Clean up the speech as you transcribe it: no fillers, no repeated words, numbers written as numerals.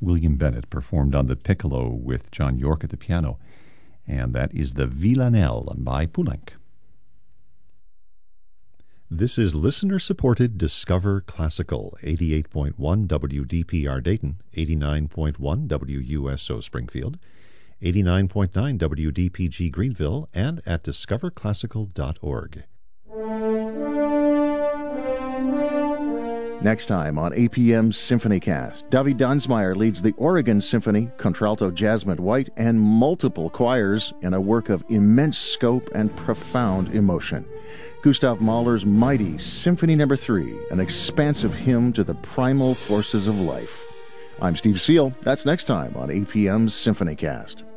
William Bennett performed on the piccolo with John York at the piano. And that is the Villanelle by Poulenc. This is listener-supported Discover Classical, 88.1 WDPR Dayton, 89.1 WUSO Springfield, 89.9 WDPG Greenville, and at discoverclassical.org. Next time on APM's SymphonyCast, Davi Dunsmeyer leads the Oregon Symphony, contralto Jasmine White, and multiple choirs in a work of immense scope and profound emotion. Gustav Mahler's mighty Symphony No. 3, an expansive hymn to the primal forces of life. I'm Steve Seal. That's next time on APM's SymphonyCast.